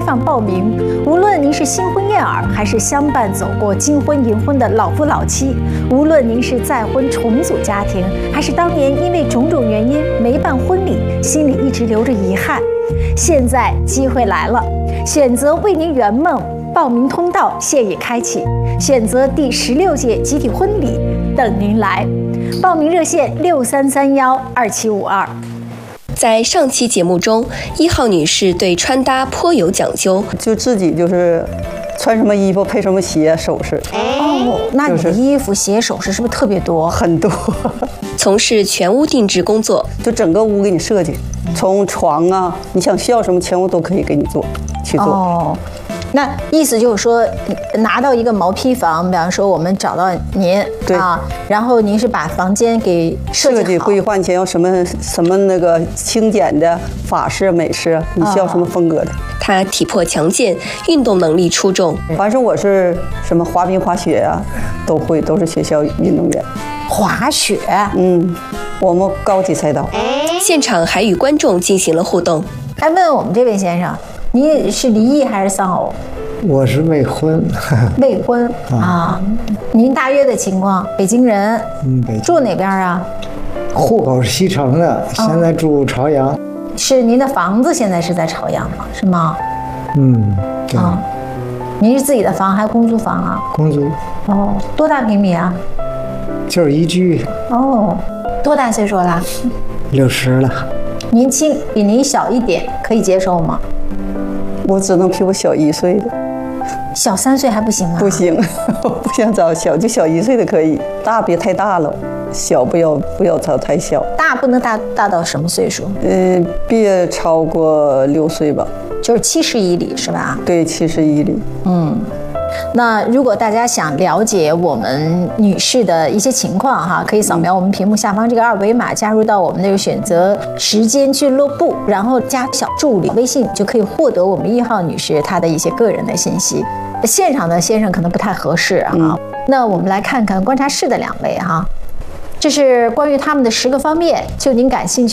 放报名。无论您是新婚燕尔，还是相伴走过金婚银婚的老夫老妻，无论您是再婚重组家庭，还是当年因为种种原因没办婚礼，心里一直留着遗憾，现在机会来了，选择为您圆梦。报名通道现已开启，选择第16届集体婚礼等您来。报名热线63312752。 在上期节目中，1号女士对穿搭颇有讲究， 就自己就是穿什么衣服配什么鞋首饰。 哦，那你的衣服鞋首饰是不是特别多？ 很多。 从事全屋定制工作， 就整个屋给你设计，从床啊，你想需要什么全屋都可以给你去做。 哦。那意思就是说，拿到一个毛坯房，比方说我们找到您啊，然后您是把房间给设计好规划前要什么那个轻简的法式美式，你需要什么风格的。 她体魄强健，运动能力出众。 反正我是什么滑冰滑雪啊都会，都是学校运动员。 滑雪， 我们高级赛道。 现场还与观众进行了互动。 来问我们这位先生，您是离异还是丧偶？ 我是未婚。 未婚啊？您大约的情况？北京人。 北京。 住哪边啊？ 户口是西城的，现在住朝阳。 是您的房子现在是在朝阳吗？是吗？ 对。 您是自己的房还是公租房啊？ 公租。 哦，多大平米啊？ 就是一居。 哦，多大岁数了 ？60了。 年轻，比您小一点，可以接受吗？ 我只能比我小1岁的。 小3岁还不行吗？ 不行，我不想找小，就小1岁的可以，大别太大了，小不要找太小。 大不能大到什么岁数？ 别超过6岁吧。 就是71里是吧？ 对，71里。 那如果大家想了解我们女士的一些情况哈，可以扫描我们屏幕下方这个2维码，加入到我们的选择时间俱乐部，然后加小助理微信，就可以获得我们1号女士她的一些个人的信息。现场的先生可能不太合适啊。那我们来看看观察室的2位哈，这是关于他们的10个方面，就您感兴趣